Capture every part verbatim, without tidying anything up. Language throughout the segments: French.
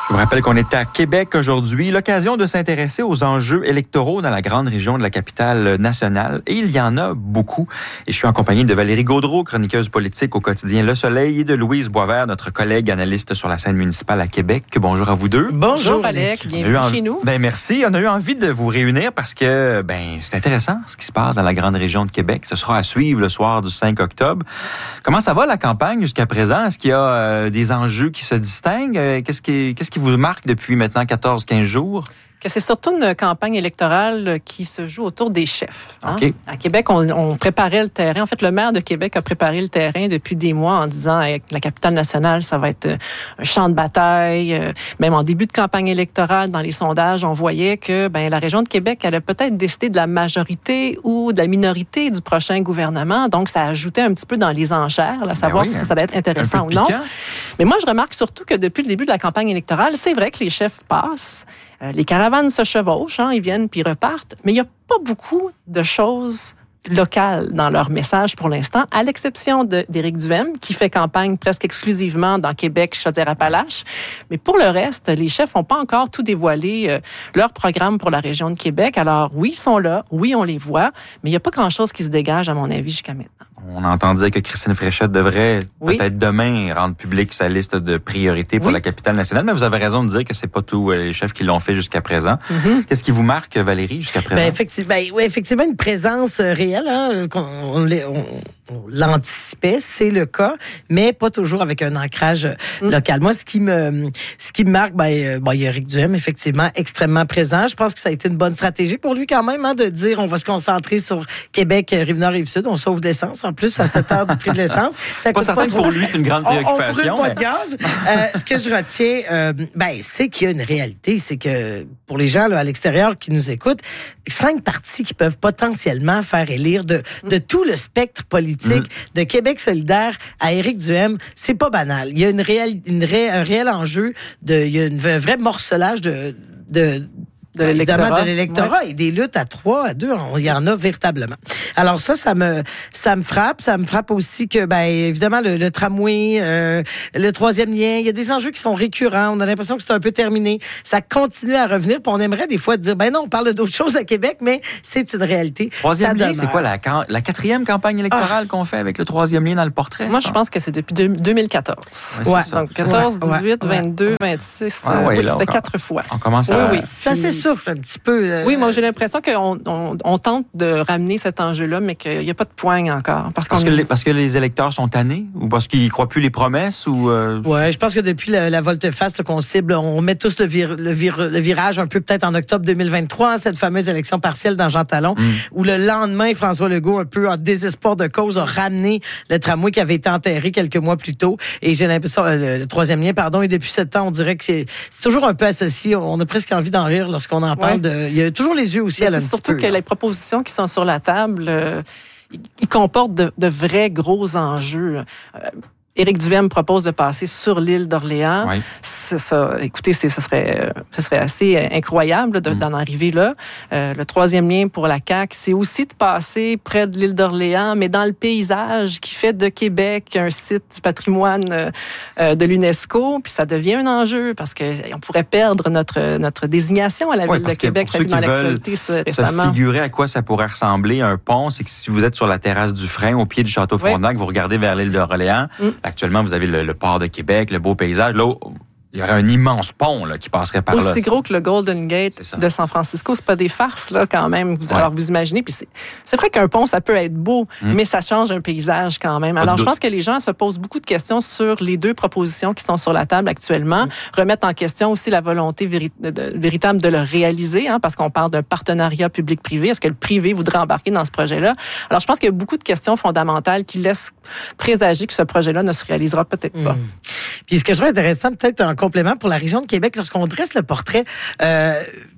Je vous rappelle qu'on est à Québec aujourd'hui, l'occasion de s'intéresser aux enjeux électoraux dans la grande région de la capitale nationale. Et il y en a beaucoup. Et je suis en compagnie de Valérie Gaudreault, chroniqueuse politique au quotidien Le Soleil, et de Louise Boisvert, notre collègue analyste sur la scène municipale à Québec. Bonjour à vous deux. Bonjour, Alec. Bienvenue en... chez nous. Ben merci. On a eu envie de vous réunir parce que ben c'est intéressant ce qui se passe dans la grande région de Québec. Ce sera à suivre le soir du cinq octobre. Comment ça va la campagne jusqu'à présent? Est-ce qu'il y a euh, des enjeux qui se distinguent? Qu'est-ce qui, qu'est-ce qui vous marque depuis maintenant quatorze quinze jours? Que c'est surtout une campagne électorale qui se joue autour des chefs. Hein? Okay. À Québec, on, on préparait le terrain. En fait, le maire de Québec a préparé le terrain depuis des mois en disant avec la capitale nationale, ça va être un champ de bataille. Même en début de campagne électorale, dans les sondages, on voyait que ben, la région de Québec allait peut-être décider de la majorité ou de la minorité du prochain gouvernement. Donc, ça ajoutait un petit peu dans les enchères, là, savoir ben oui, si ça allait être intéressant ou non. Mais moi, je remarque surtout que depuis le début de la campagne électorale, c'est vrai que les chefs passent. Euh, les caravanes se chevauchent, hein, ils viennent puis repartent, mais il n'y a pas beaucoup de choses locales dans leur message pour l'instant, à l'exception de, d'Éric Duhaime, qui fait campagne presque exclusivement dans Québec, Chaudière-Appalaches. Mais pour le reste, les chefs n'ont pas encore tout dévoilé euh, leur programme pour la région de Québec. Alors oui, ils sont là, oui, on les voit, mais il n'y a pas grand-chose qui se dégage, à mon avis, jusqu'à maintenant. On entend dire que Christine Fréchette devrait oui. peut-être demain rendre publique sa liste de priorités pour oui. la capitale nationale, mais vous avez raison de dire que c'est pas tous les chefs qui l'ont fait jusqu'à présent. Mm-hmm. Qu'est-ce qui vous marque, Valérie, jusqu'à présent? Ben, effectivement, ben, oui, effectivement, une présence réelle, hein, on, on, on, on l'anticipait, c'est le cas, mais pas toujours avec un ancrage mm. local. Moi, ce qui me, ce qui me marque, ben, bon, il y a Éric Duhaime, effectivement, extrêmement présent. Je pense que ça a été une bonne stratégie pour lui quand même, hein, de dire, on va se concentrer sur Québec, Rive-Nord, Rive-Sud, on sauve de l'essence. En plus, à sept heures du prix de l'essence. Ça pas certain pas que pour lui, c'est une grande préoccupation. On, on brûle pas de gaz. euh, ce que je retiens, euh, ben, c'est qu'il y a une réalité. C'est que pour les gens là, à l'extérieur qui nous écoutent, cinq partis qui peuvent potentiellement faire élire de, de tout le spectre politique, mmh. de Québec solidaire à Éric Duhaime, c'est pas banal. Il y a une réelle, une ré, un réel enjeu, de, il y a une, un vrai morcelage de... de De l'électorat. de l'électorat ouais. et des luttes à trois, à deux, il y en a véritablement. Alors ça, ça me, ça me frappe. Ça me frappe aussi que, ben, évidemment, le, le tramway, euh, le troisième lien, il y a des enjeux qui sont récurrents. On a l'impression que c'est un peu terminé. Ça continue à revenir. Puis on aimerait des fois dire, ben non, on parle d'autres choses à Québec, mais c'est une réalité. Troisième lien, c'est quoi la, la quatrième campagne électorale ah. qu'on fait avec le troisième lien dans le portrait? Moi, je pense que c'est depuis deux mille quatorze. Ouais. ouais. Donc quatorze, dix-huit, ouais. vingt-deux, vingt-six. Ouais, ouais, oui, là, c'était on, quatre fois. On commence à... Oui, oui. Ça s'essouffle un petit peu. Euh... Oui, moi, j'ai l'impression qu'on on, on tente de ramener cet enjeu-là, mais qu'il n'y a pas de poigne encore. Parce, parce, qu'on... que les, parce que les électeurs sont tannés? Ou parce qu'ils ne croient plus les promesses? Ou euh... Oui, je pense que depuis la, la volte-face là, qu'on cible, on met tous le, vir, le, vir, le virage un peu peut-être en octobre deux mille vingt-trois, hein, cette fameuse élection partielle dans Jean Talon, mm. où le lendemain, François Legault, un peu en désespoir de cause, a ramené le tramway qui avait été enterré quelques mois plus tôt. Et j'ai l'impression, le, le troisième lien, pardon, et depuis ce temps, on dirait que c'est, c'est toujours un peu associé. On a presque envie d'en rire lorsqu'on en parle. Ouais. De, il y a toujours les yeux au ciel. C'est surtout peu, que là. Les propositions qui sont sur la table, euh, ils comportent de, de vrais gros enjeux. Euh, Éric Duhaime propose de passer sur l'île d'Orléans. Oui. C'est ça, écoutez, c'est, ça, serait, ça serait assez incroyable de, mm. d'en arriver là. Euh, le troisième lien pour la C A Q, c'est aussi de passer près de l'île d'Orléans, mais dans le paysage qui fait de Québec un site du patrimoine euh, de l'UNESCO. Puis ça devient un enjeu parce qu'on pourrait perdre notre, notre désignation à la oui, ville de Québec. Ça a été dans l'actualité ça, récemment. Se figurer à quoi ça pourrait ressembler un pont, c'est que si vous êtes sur la terrasse du Frein, au pied du Château Frontenac, oui. vous regardez vers l'île d'Orléans, mm. actuellement, vous avez le, le port de Québec, le beau paysage. Là, il y aurait un immense pont là, qui passerait par Aussi là. Aussi gros que le Golden Gate de San Francisco. C'est pas des farces, là, quand même. Vous, ouais. Alors, vous imaginez. Puis c'est, c'est vrai qu'un pont, ça peut être beau, mmh. mais ça change un paysage quand même. Alors, je pense que les gens se posent beaucoup de questions sur les deux propositions qui sont sur la table actuellement. Mmh. Remettre en question aussi la volonté véri- de, de, véritable de le réaliser, hein, parce qu'on parle d'un partenariat public-privé. Est-ce que le privé voudrait embarquer dans ce projet-là? Alors, je pense qu'il y a beaucoup de questions fondamentales qui laissent présager que ce projet-là ne se réalisera peut-être pas. Mmh. Puis, ce que je trouve intéressant, peut-être en complément pour la région de Québec, lorsqu'on dresse le portrait, euh,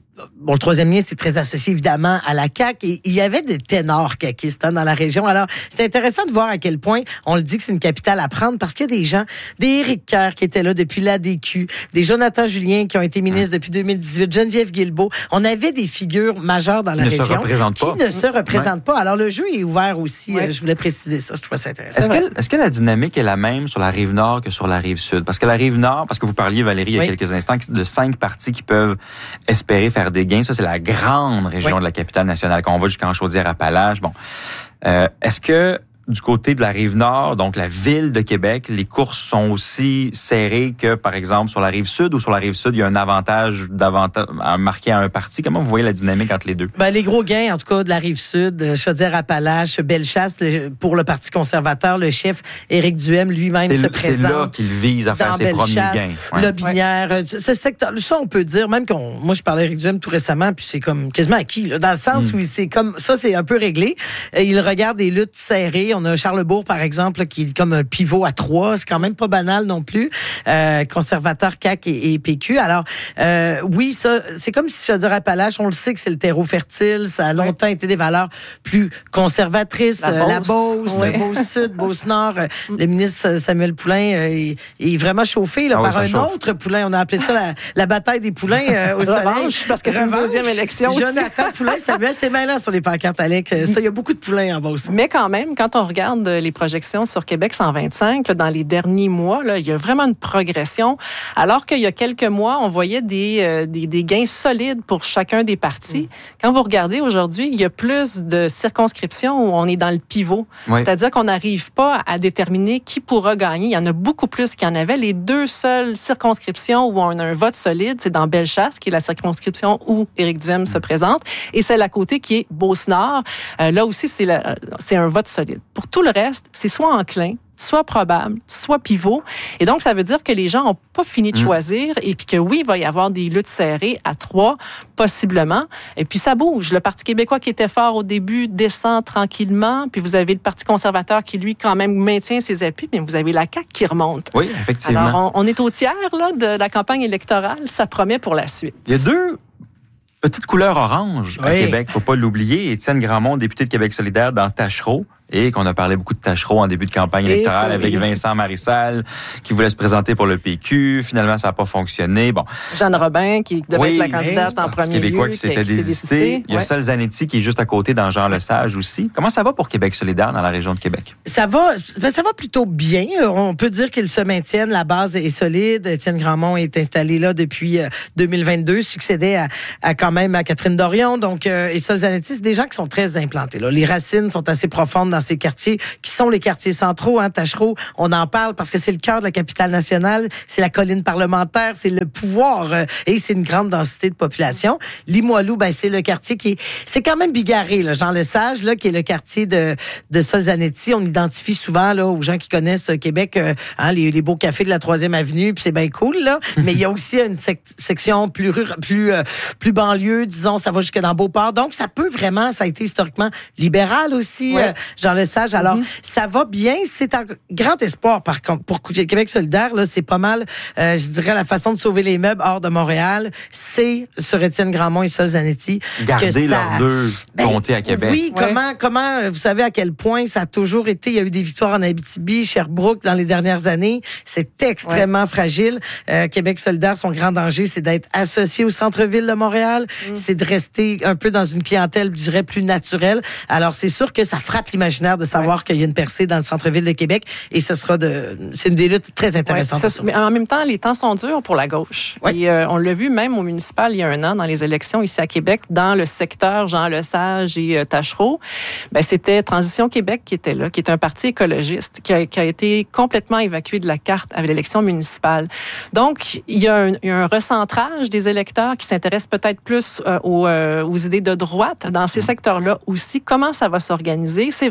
bon, le troisième lien, c'est très associé évidemment à la C A Q et il y avait des ténors caquistes hein, dans la région. Alors, c'est intéressant de voir à quel point on le dit que c'est une capitale à prendre parce qu'il y a des gens, des Éric Kerr qui étaient là depuis l'A D Q, des Jonathan Julien qui ont été ministres depuis deux mille dix-huit, Geneviève Guilbeault. On avait des figures majeures dans la ne région se représentent qui pas. ne se représentent ouais. pas. Alors, le jeu est ouvert aussi. Ouais. Euh, je voulais préciser ça. Je trouve ça intéressant. Est-ce que, est-ce que la dynamique est la même sur la rive nord que sur la rive sud? Parce que la rive nord, parce que vous parliez, Valérie, il y a oui. quelques instants, de cinq partis qui peuvent espérer faire des gains. Ça, c'est la grande région oui. de la capitale nationale. Quand on va jusqu'en Chaudière-Appalaches, bon. Euh, est-ce que du côté de la Rive-Nord, donc la ville de Québec, les courses sont aussi serrées que, par exemple, sur la Rive-Sud, ou sur la Rive-Sud, il y a un avantage davantage à marquer à un parti? Comment vous voyez la dynamique entre les deux? Ben, les gros gains, en tout cas, de la Rive-Sud, Chaudière-Appalaches, Bellechasse, pour le Parti conservateur, le chef Éric Duhem lui-même c'est se le, présente. C'est là qu'il vise à faire ses premiers gains. Ouais. Lobinière, ouais. ce secteur, ça, on peut dire, même qu'on, moi, je parlais à Éric Duhem tout récemment, puis c'est comme quasiment acquis, là, dans le sens mm. où c'est comme, ça, c'est un peu réglé. Il regarde des luttes serrées. On a Charlesbourg, par exemple, là, qui est comme un pivot à trois. C'est quand même pas banal non plus. Euh, conservateur, C A Q et, et P Q. Alors, euh, oui, ça, c'est comme si Chaudière-Appalaches, on le sait que c'est le terreau fertile. Ça a longtemps oui. été des valeurs plus conservatrices. La Beauce, la Beauce, oui. Beauce-Sud, Beauce-Nord. Le ministre Samuel Poulin euh, est, est vraiment chauffé là, ah par oui, un chauffe. autre Poulin. On a appelé ça la, la bataille des Poulins euh, au soleil. Parce que c'est une deuxième élection. Jonathan Poulin, Samuel, c'est malin sur les pancartes, Alex. Ça, il y a beaucoup de Poulins en Beauce. Mais quand même, quand on regarde les projections sur Québec cent vingt-cinq, là, dans les derniers mois, là, il y a vraiment une progression. Alors qu'il y a quelques mois, on voyait des, euh, des, des gains solides pour chacun des partis. Mm. Quand vous regardez aujourd'hui, il y a plus de circonscriptions où on est dans le pivot. Oui. C'est-à-dire qu'on n'arrive pas à déterminer qui pourra gagner. Il y en a beaucoup plus qu'il y en avait. Les deux seules circonscriptions où on a un vote solide, c'est dans Bellechasse, qui est la circonscription où Éric Duhem mm. se présente, et celle à côté qui est Beauce-Nord. Euh, là aussi, c'est, la, c'est un vote solide. Pour tout le reste, c'est soit enclin, soit probable, soit pivot. Et donc, ça veut dire que les gens n'ont pas fini de mmh. choisir et puis que oui, il va y avoir des luttes serrées à trois, possiblement. Et puis, ça bouge. Le Parti québécois qui était fort au début descend tranquillement. Puis, vous avez le Parti conservateur qui, lui, quand même maintient ses appuis. Mais vous avez la C A Q qui remonte. Oui, effectivement. Alors, on, on est au tiers là, de la campagne électorale. Ça promet pour la suite. Il y a deux petites couleurs orange oui. à Québec. Faut pas l'oublier. Étienne Grandmont, député de Québec solidaire dans Tachereau. Et qu'on a parlé beaucoup de Tachereau en début de campagne et électorale avec Vincent Marissal qui voulait se présenter pour le P Q. Finalement, ça n'a pas fonctionné. Bon. Jeanne Robin qui devait oui, être la candidate en premier Québécois lieu. qui s'était désisté. Il y a ouais. Sol Zanetti qui est juste à côté dans Jean Lesage aussi. Comment ça va pour Québec solidaire dans la région de Québec? Ça va, ça va plutôt bien. On peut dire qu'ils se maintiennent. La base est solide. Étienne Grandmont est installé là depuis deux mille vingt-deux, succédait à, à quand même à Catherine Dorion. Donc, euh, et Sol Zanetti, c'est des gens qui sont très implantés. Là. Les racines sont assez profondes dans ces quartiers, qui sont les quartiers centraux, hein, Tachereau, on en parle parce que c'est le cœur de la capitale nationale, c'est la colline parlementaire, c'est le pouvoir euh, et c'est une grande densité de population. Limoilou, ben c'est le quartier qui est, c'est quand même bigarré, là, Jean Lesage, là, qui est le quartier de de Sol Zanetti. On identifie souvent là aux gens qui connaissent Québec, euh, hein, les, les beaux cafés de la troisième avenue, puis c'est bien cool là. Mais il y a aussi une sec- section plus plus euh, plus banlieue, disons, ça va jusque dans Beauport. Donc ça peut vraiment, ça a été historiquement libéral aussi, ouais. euh, Jean Lesage. Alors, mm-hmm. ça va bien. C'est un grand espoir, par contre, pour Québec solidaire. Là, c'est pas mal, euh, je dirais, la façon de sauver les meubles hors de Montréal. C'est sur Étienne Grandmont et Sol Zanetti. Garder que ça... leurs deux ben, comtés à Québec. Oui, ouais. comment, comment, vous savez à quel point ça a toujours été, il y a eu des victoires en Abitibi, Sherbrooke dans les dernières années. C'est extrêmement ouais. fragile. Euh, Québec solidaire, son grand danger, c'est d'être associé au centre-ville de Montréal. Mm. C'est de rester un peu dans une clientèle, je dirais, plus naturelle. Alors, c'est sûr que ça frappe l'imaginaire de savoir ouais. qu'il y a une percée dans le centre-ville de Québec et ce sera de, c'est une des luttes très intéressantes. Ouais, ça, mais en même temps, les temps sont durs pour la gauche. Ouais. Et euh, on l'a vu même au municipal il y a un an dans les élections ici à Québec, dans le secteur Jean Lesage et euh, Tachereau. Ben c'était Transition Québec qui était là, qui est un parti écologiste qui a, qui a été complètement évacué de la carte avec l'élection municipale. Donc il y a un, il y a un recentrage des électeurs qui s'intéressent peut-être plus euh, aux, euh, aux idées de droite dans ces secteurs-là aussi. Comment ça va s'organiser? C'est vrai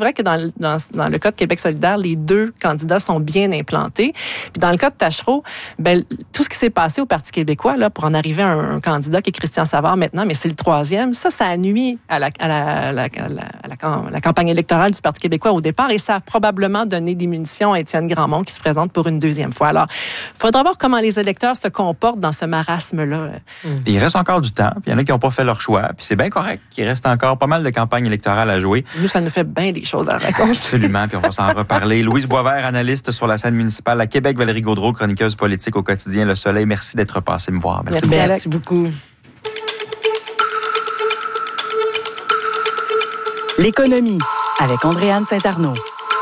vrai que dans, dans, dans le cas de Québec solidaire, les deux candidats sont bien implantés. Puis dans le cas de Tachereau, ben, tout ce qui s'est passé au Parti québécois, là, pour en arriver à un, un candidat qui est Christian Savard maintenant, mais c'est le troisième, ça, ça a nui à la, à la, à la, à la, à la, la campagne électorale du Parti québécois au départ, et ça a probablement donné des munitions à Étienne Grandmont qui se présente pour une deuxième fois. Alors, il faudra voir comment les électeurs se comportent dans ce marasme-là. Mmh. Il reste encore du temps, puis il y en a qui n'ont pas fait leur choix, puis c'est bien correct. Il reste encore pas mal de campagnes électorales à jouer. Nous, ça nous fait bien des choses à raconter. Absolument, puis on va s'en reparler. Louise Boisvert, analyste sur la scène municipale à Québec, Valérie Gaudreault, chroniqueuse politique au quotidien Le Soleil. Merci d'être passée me voir. Merci, Merci, Merci beaucoup. L'économie avec Andréane Saint-Arnaud.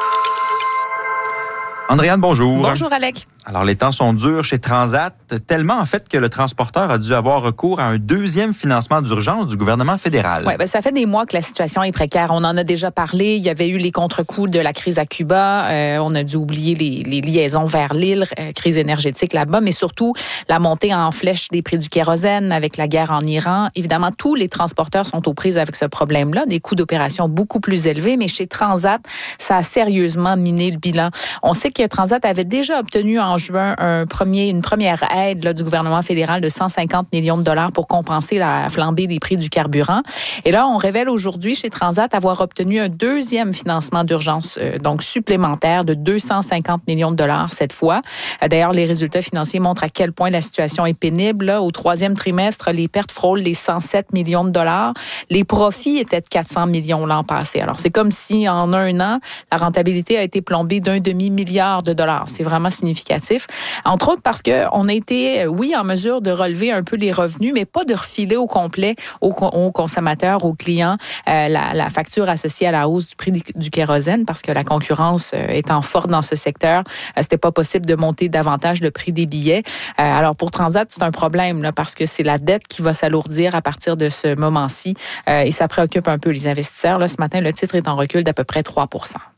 Andréane, bonjour. Bonjour, Alec. Alors, les temps sont durs chez Transat, tellement en fait que le transporteur a dû avoir recours à un deuxième financement d'urgence du gouvernement fédéral. Oui, ben ça fait des mois que la situation est précaire. On en a déjà parlé. Il y avait eu les contre-coups de la crise à Cuba. Euh, on a dû oublier les, les liaisons vers l'île, euh, crise énergétique là-bas, mais surtout la montée en flèche des prix du kérosène avec la guerre en Iran. Évidemment, tous les transporteurs sont aux prises avec ce problème-là, des coûts d'opération beaucoup plus élevés, mais chez Transat, ça a sérieusement miné le bilan. On sait que Transat avait déjà obtenu en juin un premier, une première aide là, du gouvernement fédéral de cent cinquante millions de dollars pour compenser la flambée des prix du carburant. Et là, on révèle aujourd'hui chez Transat avoir obtenu un deuxième financement d'urgence, euh, donc supplémentaire de deux cent cinquante millions de dollars cette fois. Euh, d'ailleurs, les résultats financiers montrent à quel point la situation est pénible. Là. Au troisième trimestre, les pertes frôlent les cent sept millions de dollars. Les profits étaient de quatre cents millions l'an passé. Alors, c'est comme si en un an, la rentabilité a été plombée d'un demi-milliard de dollars. C'est vraiment significatif. Entre autres parce qu'on a été, oui, en mesure de relever un peu les revenus, mais pas de refiler au complet aux, aux consommateurs, aux clients, euh, la, la facture associée à la hausse du prix du, du kérosène, parce que la concurrence euh, étant forte dans ce secteur, euh, c'était pas possible de monter davantage le prix des billets. Euh, alors pour Transat, c'est un problème là, parce que c'est la dette qui va s'alourdir à partir de ce moment-ci euh, et ça préoccupe un peu les investisseurs. Là, ce matin, le titre est en recul d'à peu près trois pour cent.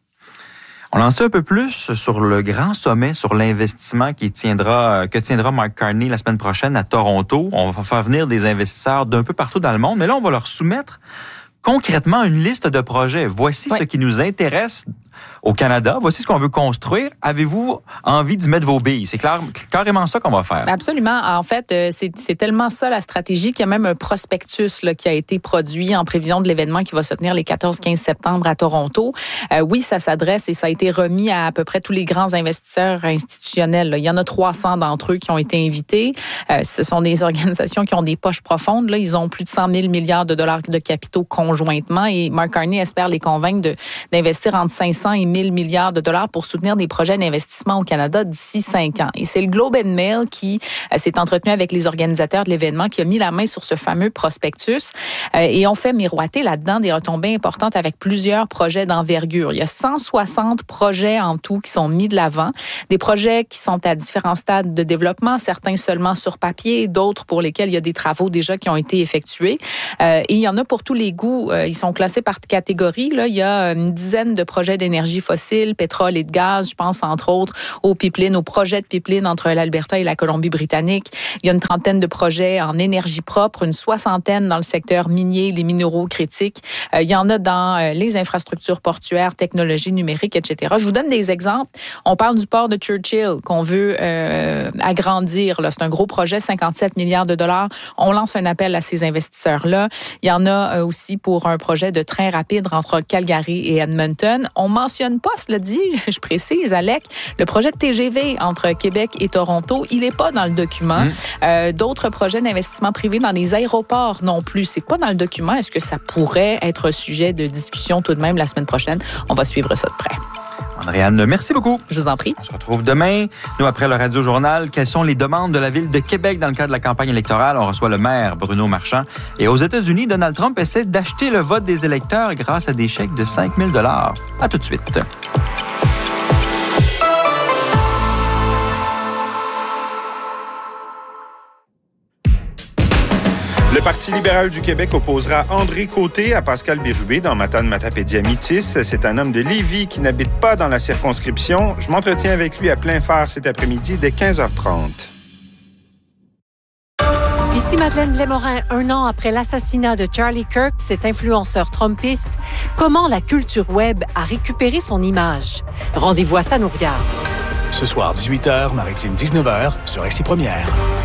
On en sait un peu plus sur le grand sommet sur l'investissement qui tiendra, que tiendra Mark Carney la semaine prochaine à Toronto. On va faire venir des investisseurs d'un peu partout dans le monde, mais là, on va leur soumettre concrètement une liste de projets. Voici oui. ce qui nous intéresse au Canada. Voici ce qu'on veut construire. Avez-vous envie d'y mettre vos billes? C'est clair, carrément ça qu'on va faire. Absolument. En fait, c'est, c'est tellement ça la stratégie qu'il y a même un prospectus là, qui a été produit en prévision de l'événement qui va se tenir les quatorze quinze septembre à Toronto. Euh, oui, ça s'adresse et ça a été remis à à peu près tous les grands investisseurs institutionnels. Là. Il y en a trois cents d'entre eux qui ont été invités. Euh, ce sont des organisations qui ont des poches profondes. Là. Ils ont plus de cent mille milliards de dollars de capitaux conjointement et Mark Carney espère les convaincre de, d'investir entre cinq cents et mille milliards de dollars pour soutenir des projets d'investissement au Canada d'ici cinq ans. Et c'est le Globe and Mail qui euh, s'est entretenu avec les organisateurs de l'événement, qui a mis la main sur ce fameux prospectus euh, et ont fait miroiter là-dedans des retombées importantes avec plusieurs projets d'envergure. Il y a cent soixante projets en tout qui sont mis de l'avant, des projets qui sont à différents stades de développement, certains seulement sur papier, d'autres pour lesquels il y a des travaux déjà qui ont été effectués. Euh, et il y en a pour tous les goûts. Euh, ils sont classés par catégorie. Là, il y a une dizaine de projets d'énergie fossile, pétrole et de gaz. Je pense entre autres aux pipelines, aux projets de pipelines entre l'Alberta et la Colombie-Britannique. Il y a une trentaine de projets en énergie propre, une soixantaine dans le secteur minier, les minéraux critiques. Euh, il y en a dans euh, les infrastructures portuaires, technologies numériques, et cetera. Je vous donne des exemples. On parle du port de Churchill qu'on veut euh, agrandir. Là. C'est un gros projet, cinquante-sept milliards de dollars. On lance un appel à ces investisseurs-là. Il y en a euh, aussi pour un projet de train rapide entre Calgary et Edmonton. On mentionne pas, cela dit, je précise, Alec, le projet de T G V entre Québec et Toronto, il n'est pas dans le document. Mmh. Euh, d'autres projets d'investissement privé dans les aéroports non plus, c'est pas dans le document. Est-ce que ça pourrait être sujet de discussion tout de même la semaine prochaine? On va suivre ça de près. Andréane, merci beaucoup. Je vous en prie. On se retrouve demain. Nous, après le Radio-Journal, quelles sont les demandes de la Ville de Québec dans le cadre de la campagne électorale? On reçoit le maire Bruno Marchand. Et aux États-Unis, Donald Trump essaie d'acheter le vote des électeurs grâce à des chèques de cinq mille dollars. À tout de suite. Le Parti libéral du Québec opposera André Côté à Pascal Bérubé dans Matane-Matapédia-Métis. C'est un homme de Lévis qui n'habite pas dans la circonscription. Je m'entretiens avec lui à plein phare cet après-midi dès quinze heures trente. Ici Ici Madeleine Blais-Morin. Un an après l'assassinat de Charlie Kirk, cet influenceur trumpiste, comment la culture web a récupéré son image? Rendez-vous à Ça nous regarde. Ce soir, dix-huit heures, Maritime dix-neuf heures, sur X Première.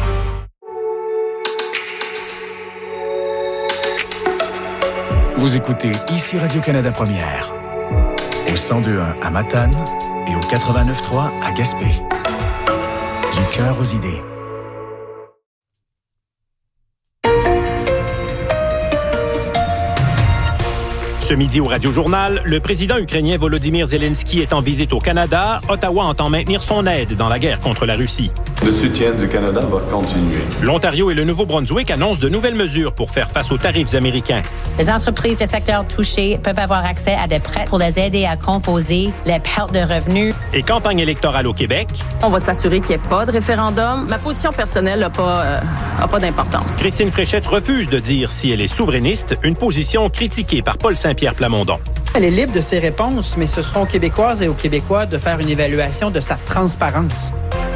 Vous écoutez ici Radio-Canada Première, au cent deux point un à Matane et au quatre-vingt-neuf point trois à Gaspé. Du cœur aux idées. Ce midi au Radio-Journal, le président ukrainien Volodymyr Zelensky est en visite au Canada. Ottawa entend maintenir son aide dans la guerre contre la Russie. Le soutien du Canada va continuer. L'Ontario et le Nouveau-Brunswick annoncent de nouvelles mesures pour faire face aux tarifs américains. Les entreprises des secteurs touchés peuvent avoir accès à des prêts pour les aider à composer les pertes de revenus. Et campagne électorale au Québec. On va s'assurer qu'il n'y ait pas de référendum. Ma position personnelle n'a pas, euh, a pas d'importance. Christine Fréchette refuse de dire si elle est souverainiste, une position critiquée par Paul Saint-Pierre Plamondon. Elle est libre de ses réponses, mais ce seront aux Québécoises et aux Québécois de faire une évaluation de sa transparence.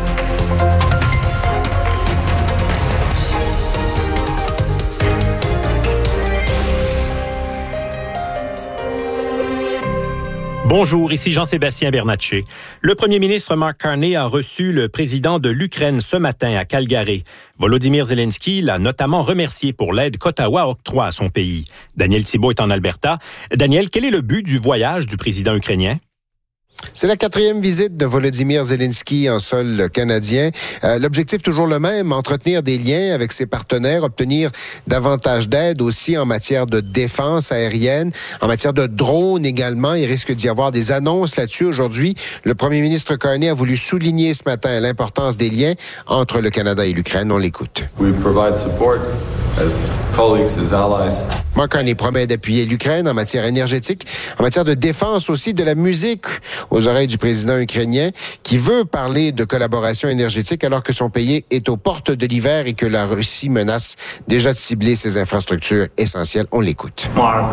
Bonjour, ici Jean-Sébastien Bernatchez. Le premier ministre Mark Carney a reçu le président de l'Ukraine ce matin à Calgary. Volodymyr Zelensky l'a notamment remercié pour l'aide qu'Ottawa octroie à son pays. Daniel Thibault est en Alberta. Daniel, quel est le but du voyage du président ukrainien? C'est la quatrième visite de Volodymyr Zelensky en sol canadien. Euh, l'objectif toujours le même, entretenir des liens avec ses partenaires, obtenir davantage d'aide aussi en matière de défense aérienne, en matière de drones également. Il risque d'y avoir des annonces là-dessus. Aujourd'hui, le premier ministre Carney a voulu souligner ce matin l'importance des liens entre le Canada et l'Ukraine. On l'écoute. We provide support as colleagues, as allies. Mark Carney promet d'appuyer l'Ukraine en matière énergétique, en matière de défense aussi, de la musique aux oreilles du président ukrainien qui veut parler de collaboration énergétique alors que son pays est aux portes de l'hiver et que la Russie menace déjà de cibler ses infrastructures essentielles. On l'écoute.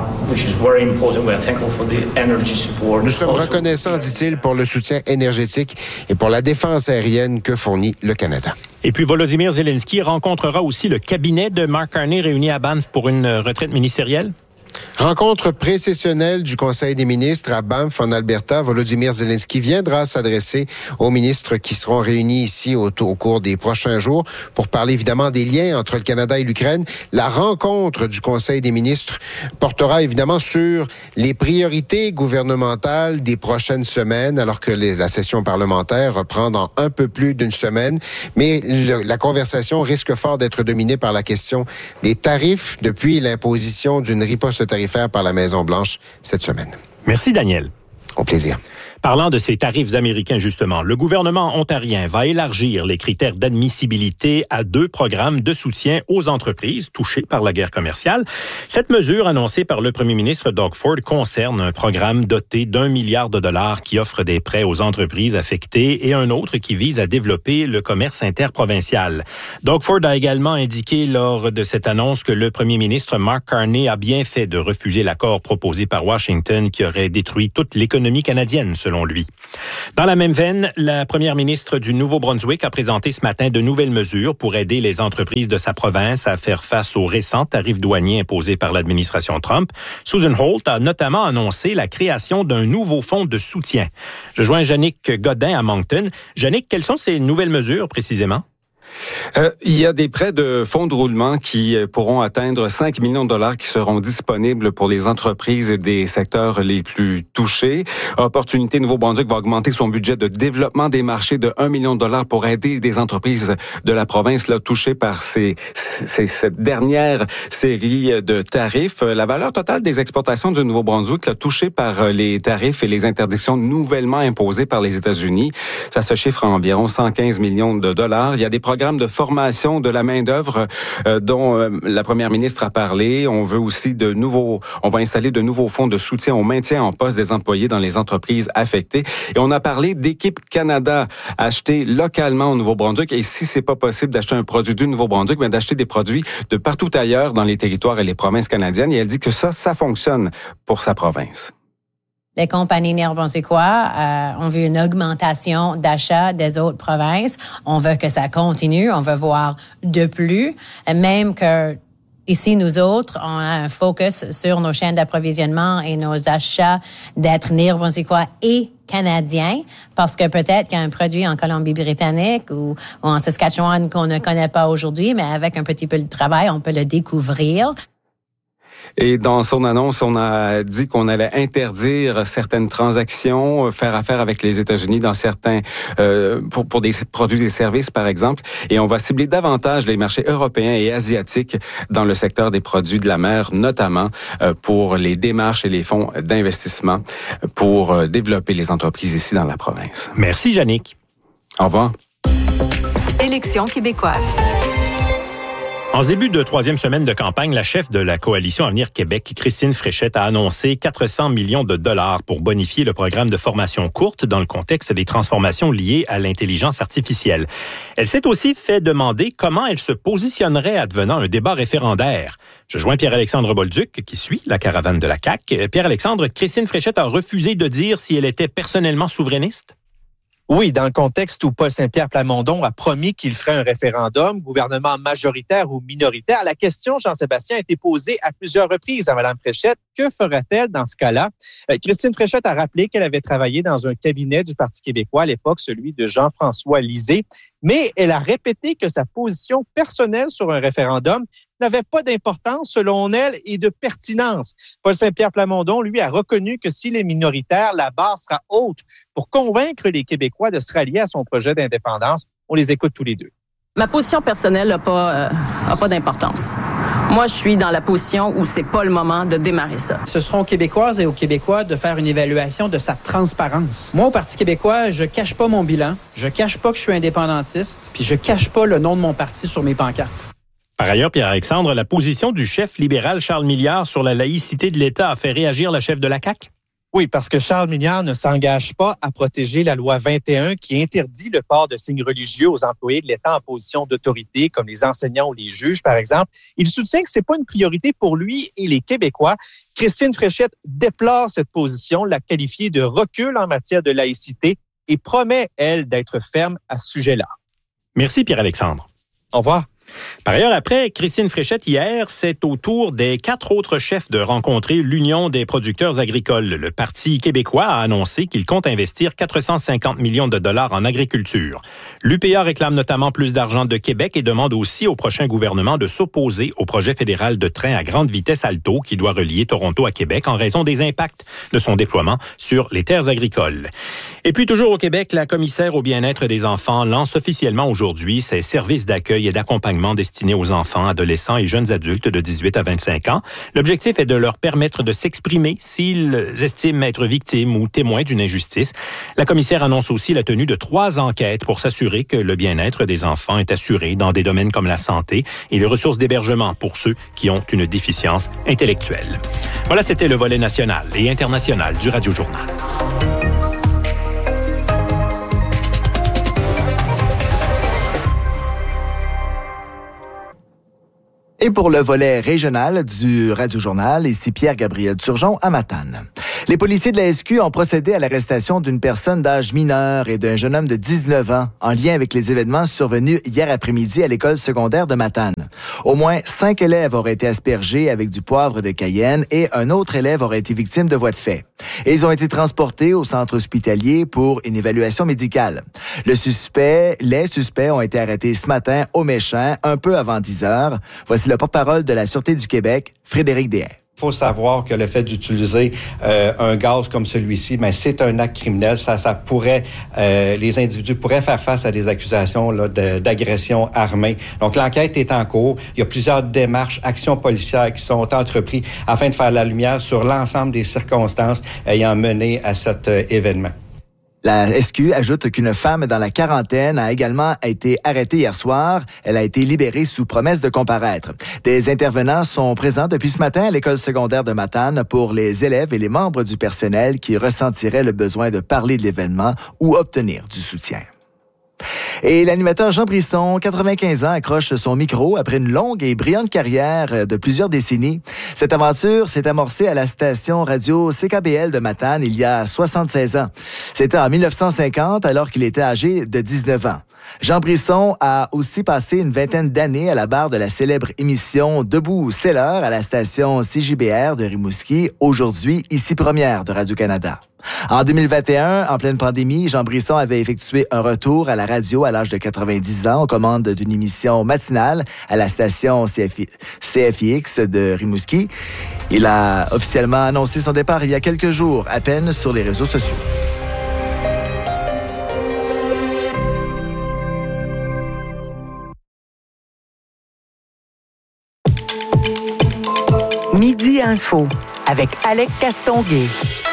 Nous sommes reconnaissants, dit-il, pour le soutien énergétique et pour la défense aérienne que fournit le Canada. Et puis Volodymyr Zelensky rencontrera aussi le cabinet de Mark Carney réuni à Banff pour une retraite ministérielle? Rencontre précessionnelle du Conseil des ministres à Banff, en Alberta. Volodymyr Zelensky viendra s'adresser aux ministres qui seront réunis ici au, au cours des prochains jours pour parler évidemment des liens entre le Canada et l'Ukraine. La rencontre du Conseil des ministres portera évidemment sur les priorités gouvernementales des prochaines semaines, alors que les, la session parlementaire reprend dans un peu plus d'une semaine. Mais le, la conversation risque fort d'être dominée par la question des tarifs depuis l'imposition d'une riposte tarifaire par la Maison-Blanche cette semaine. Merci, Daniel. Au plaisir. Parlant de ces tarifs américains, justement, le gouvernement ontarien va élargir les critères d'admissibilité à deux programmes de soutien aux entreprises touchées par la guerre commerciale. Cette mesure, annoncée par le premier ministre Doug Ford, concerne un programme doté d'un milliard de dollars qui offre des prêts aux entreprises affectées et un autre qui vise à développer le commerce interprovincial. Doug Ford a également indiqué lors de cette annonce que le premier ministre Mark Carney a bien fait de refuser l'accord proposé par Washington qui aurait détruit toute l'économie canadienne, selon lui. Dans la même veine, la première ministre du Nouveau-Brunswick a présenté ce matin de nouvelles mesures pour aider les entreprises de sa province à faire face aux récents tarifs douaniers imposés par l'administration Trump. Susan Holt a notamment annoncé la création d'un nouveau fonds de soutien. Je joins Jannick Godin à Moncton. Jannick, quelles sont ces nouvelles mesures précisément? Euh, il y a des prêts de fonds de roulement qui pourront atteindre cinq millions de dollars qui seront disponibles pour les entreprises des secteurs les plus touchés. Opportunité Nouveau-Brunswick va augmenter son budget de développement des marchés de un million de dollars pour aider des entreprises de la province là touchées par ces, ces, cette dernière série de tarifs. La valeur totale des exportations du Nouveau-Brunswick là, touchée par les tarifs et les interdictions nouvellement imposées par les États-Unis, ça se chiffre à environ cent quinze millions de dollars. Il y a des programmes de formation de la main-d'œuvre euh, dont euh, la première ministre a parlé. On veut aussi de nouveaux, on va installer de nouveaux fonds de soutien au maintien en poste des employés dans les entreprises affectées. Et on a parlé d'Équipe Canada acheter localement au Nouveau-Brunswick. Et si c'est pas possible d'acheter un produit du Nouveau-Brunswick, mais d'acheter des produits de partout ailleurs dans les territoires et les provinces canadiennes. Et elle dit que ça, ça fonctionne pour sa province. les compagnies néo-brunswickois euh, ont vu une augmentation d'achats des autres provinces. On veut que ça continue, on veut voir de plus, même que ici, nous autres, on a un focus sur nos chaînes d'approvisionnement et nos achats d'être néo-brunswickois et canadiens, parce que peut-être qu'il y a un produit en Colombie-Britannique ou, ou en Saskatchewan qu'on ne connaît pas aujourd'hui, mais avec un petit peu de travail, on peut le découvrir. Et dans son annonce, on a dit qu'on allait interdire certaines transactions, faire affaire avec les États-Unis dans certains euh, pour, pour des produits et services, par exemple. Et on va cibler davantage les marchés européens et asiatiques dans le secteur des produits de la mer, notamment euh, pour les démarches et les fonds d'investissement pour euh, développer les entreprises ici dans la province. Merci, Yannick. Au revoir. Élections québécoises. En ce début de troisième semaine de campagne, la chef de la Coalition Avenir Québec, Christine Fréchette, a annoncé quatre cents millions de dollars pour bonifier le programme de formation courte dans le contexte des transformations liées à l'intelligence artificielle. Elle s'est aussi fait demander comment elle se positionnerait advenant un débat référendaire. Je joins Pierre-Alexandre Bolduc, qui suit la caravane de la C A Q. Pierre-Alexandre, Christine Fréchette a refusé de dire si elle était personnellement souverainiste. Oui, dans le contexte où Paul Saint-Pierre Plamondon a promis qu'il ferait un référendum, gouvernement majoritaire ou minoritaire, la question, Jean-Sébastien, a été posée à plusieurs reprises à Mme Fréchette. Que fera-t-elle dans ce cas-là? Euh, Christine Fréchette a rappelé qu'elle avait travaillé dans un cabinet du Parti québécois à l'époque, celui de Jean-François Lisée, mais elle a répété que sa position personnelle sur un référendum n'avait pas d'importance selon elle et de pertinence. Paul Saint-Pierre Plamondon, lui, a reconnu que s'il est minoritaire, la barre sera haute pour convaincre les Québécois de se rallier à son projet d'indépendance. On les écoute tous les deux. Ma position personnelle n'a pas, euh, a pas d'importance. Moi, je suis dans la position où c'est pas le moment de démarrer ça. Ce sera aux Québécoises et aux Québécois de faire une évaluation de sa transparence. Moi, au Parti québécois, je cache pas mon bilan, je cache pas que je suis indépendantiste, puis je cache pas le nom de mon parti sur mes pancartes. Par ailleurs, Pierre-Alexandre, la position du chef libéral Charles Milliard sur la laïcité de l'État a fait réagir la chef de la C A Q? Oui, parce que Charles Milliard ne s'engage pas à protéger la loi vingt et un qui interdit le port de signes religieux aux employés de l'État en position d'autorité, comme les enseignants ou les juges, par exemple. Il soutient que c'est pas une priorité pour lui et les Québécois. Christine Fréchette déplore cette position, l'a qualifiée de recul en matière de laïcité et promet, elle, d'être ferme à ce sujet-là. Merci, Pierre-Alexandre. Au revoir. Par ailleurs, après Christine Fréchette hier, c'est au tour des quatre autres chefs de rencontrer l'Union des producteurs agricoles. Le Parti québécois a annoncé qu'il compte investir quatre cent cinquante millions de dollars en agriculture. L'U P A réclame notamment plus d'argent de Québec et demande aussi au prochain gouvernement de s'opposer au projet fédéral de train à grande vitesse Alto qui doit relier Toronto à Québec en raison des impacts de son déploiement sur les terres agricoles. Et puis toujours au Québec, la commissaire au bien-être des enfants lance officiellement aujourd'hui ses services d'accueil et d'accompagnement destinés aux enfants, adolescents et jeunes adultes de dix-huit à vingt-cinq ans. L'objectif est de leur permettre de s'exprimer s'ils estiment être victimes ou témoins d'une injustice. La commissaire annonce aussi la tenue de trois enquêtes pour s'assurer que le bien-être des enfants est assuré dans des domaines comme la santé et les ressources d'hébergement pour ceux qui ont une déficience intellectuelle. Voilà, c'était le volet national et international du Radio Journal. Et pour le volet régional du Radio-Journal, ici Pierre-Gabriel Turgeon à Matane. Les policiers de la S Q ont procédé à l'arrestation d'une personne d'âge mineur et d'un jeune homme de dix-neuf ans en lien avec les événements survenus hier après-midi à l'école secondaire de Matane. Au moins cinq élèves auraient été aspergés avec du poivre de Cayenne et un autre élève aurait été victime de voies de fait. Et ils ont été transportés au centre hospitalier pour une évaluation médicale. Le suspect, les suspects ont été arrêtés ce matin au Méchant, un peu avant dix heures. Voici le porte-parole de la Sûreté du Québec, Frédéric Deshaies. Il faut savoir que le fait d'utiliser euh, un gaz comme celui-ci, ben c'est un acte criminel. Ça, ça pourrait, euh, les individus pourraient faire face à des accusations là, de, d'agression armée. Donc l'enquête est en cours. Il y a plusieurs démarches, actions policières qui sont entreprises afin de faire la lumière sur l'ensemble des circonstances ayant mené à cet euh, événement. La S Q ajoute qu'une femme dans la quarantaine a également été arrêtée hier soir. Elle a été libérée sous promesse de comparaître. Des intervenants sont présents depuis ce matin à l'école secondaire de Matane pour les élèves et les membres du personnel qui ressentiraient le besoin de parler de l'événement ou obtenir du soutien. Et l'animateur Jean Brisson, quatre-vingt-quinze ans, accroche son micro après une longue et brillante carrière de plusieurs décennies. Cette aventure s'est amorcée à la station radio C K B L de Matane il y a soixante-seize ans. C'était en dix-neuf cent cinquante, alors qu'il était âgé de dix-neuf ans. Jean Brisson a aussi passé une vingtaine d'années à la barre de la célèbre émission Debout c'est l'heure à la station C J B R de Rimouski, aujourd'hui ici première de Radio-Canada. En deux mille vingt et un, en pleine pandémie, Jean Brisson avait effectué un retour à la radio à l'âge de quatre-vingt-dix ans aux commandes d'une émission matinale à la station C F I X de Rimouski. Il a officiellement annoncé son départ il y a quelques jours, à peine sur les réseaux sociaux. Midi Info avec Alec Castonguay.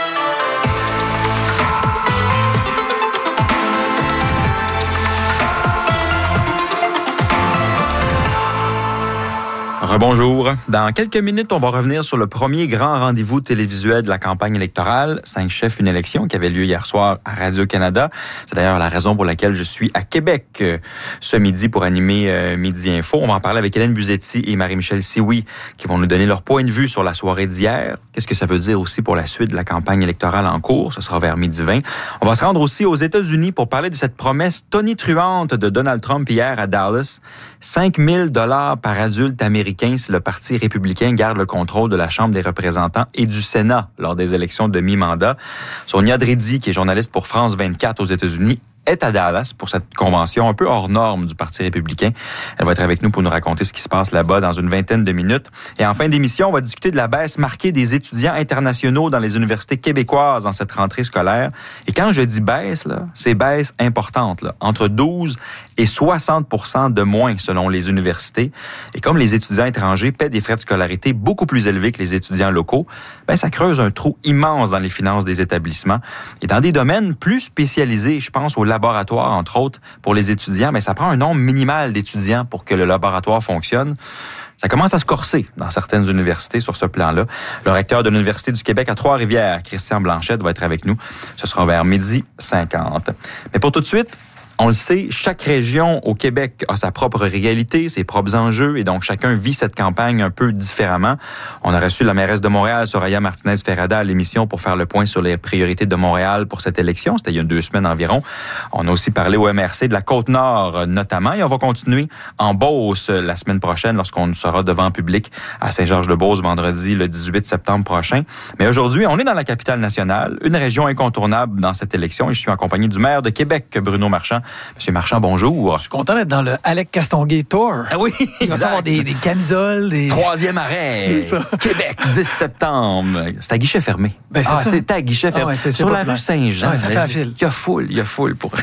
Rebonjour. Dans quelques minutes, on va revenir sur le premier grand rendez-vous télévisuel de la campagne électorale, Cinq chefs, une élection, qui avait lieu hier soir à Radio-Canada. C'est d'ailleurs la raison pour laquelle je suis à Québec euh, ce midi pour animer euh, Midi Info. On va en parler avec Hélène Buzetti et Marie-Michel Sioui qui vont nous donner leur point de vue sur la soirée d'hier. Qu'est-ce que ça veut dire aussi pour la suite de la campagne électorale en cours? Ce sera vers midi vingt. On va se rendre aussi aux États-Unis pour parler de cette promesse tonitruante de Donald Trump hier à Dallas. cinq mille dollars par adulte américain si le Parti républicain garde le contrôle de la Chambre des représentants et du Sénat lors des élections de mi-mandat. Sonia Dridi, qui est journaliste pour France vingt-quatre aux États-Unis, est à Dallas pour cette convention un peu hors norme du Parti républicain. Elle va être avec nous pour nous raconter ce qui se passe là-bas dans une vingtaine de minutes. Et en fin d'émission, on va discuter de la baisse marquée des étudiants internationaux dans les universités québécoises en cette rentrée scolaire. Et quand je dis baisse, là, c'est baisse importante, là, entre douze et soixante pour cent de moins selon les universités. Et comme les étudiants étrangers paient des frais de scolarité beaucoup plus élevés que les étudiants locaux, ben ça creuse un trou immense dans les finances des établissements. Et dans des domaines plus spécialisés, je pense aux laboratoire, entre autres, pour les étudiants, mais ça prend un nombre minimal d'étudiants pour que le laboratoire fonctionne. Ça commence à se corser dans certaines universités sur ce plan-là. Le recteur de l'Université du Québec à Trois-Rivières, Christian Blanchette, va être avec nous. Ce sera vers midi cinquante. Mais pour tout de suite, on le sait, chaque région au Québec a sa propre réalité, ses propres enjeux, et donc chacun vit cette campagne un peu différemment. On a reçu la mairesse de Montréal, Soraya Martinez-Ferrada, à l'émission pour faire le point sur les priorités de Montréal pour cette élection. C'était il y a deux semaines environ. On a aussi parlé au M R C de la Côte-Nord notamment, et on va continuer en Beauce la semaine prochaine lorsqu'on sera devant public à Saint-Georges-de-Beauce vendredi le dix-huit septembre prochain. Mais aujourd'hui, on est dans la capitale nationale, une région incontournable dans cette élection, et je suis en compagnie du maire de Québec, Bruno Marchand. Monsieur Marchand, bonjour. Je suis content d'être dans le Alec Castonguay Tour. Ah oui, il va y avoir des, des camisoles, des... Troisième arrêt, Québec, dix septembre. C'est à guichet fermé. Ben, c'est ah, ça. c'est à guichet fermé. Ah ouais, c'est, Sur c'est la rue Saint-Jean. Ouais, ça fait la file. Il y a foule, il y a foule pour...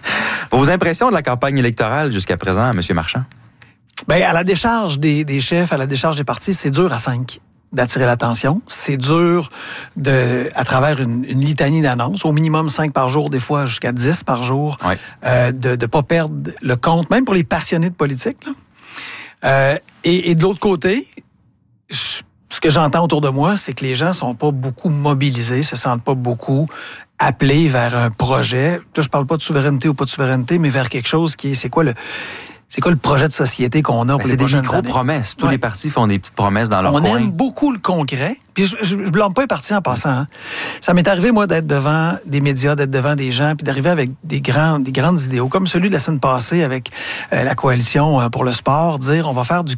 Vos impressions de la campagne électorale jusqu'à présent, Monsieur Marchand? Ben, à la décharge des, des chefs, à la décharge des partis, c'est dur à cinq d'attirer l'attention. C'est dur de, à travers une, une litanie d'annonces, au minimum cinq par jour, des fois jusqu'à dix par jour, ouais. euh, de ne pas perdre le compte, même pour les passionnés de politique. Là. Euh, et, et de l'autre côté, je, ce que j'entends autour de moi, c'est que les gens sont pas beaucoup mobilisés, se sentent pas beaucoup appelés vers un projet. Là, je parle pas de souveraineté ou pas de souveraineté, mais vers quelque chose qui est, c'est quoi le... C'est quoi le projet de société qu'on a pour ben, les prochaines années? C'est des micro-promesses. Tous ouais. les partis font des petites promesses dans leur On coin. On aime beaucoup le concret. Puis je, je, je blâme pas les partis en passant. Hein. Ça m'est arrivé, moi, d'être devant des médias, d'être devant des gens, puis d'arriver avec des, grands, des grandes idéaux, comme celui de la semaine passée avec euh, la coalition pour le sport, dire on va faire du